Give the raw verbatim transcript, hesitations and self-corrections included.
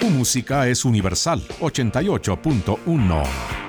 música es universal ochenta y ocho punto uno.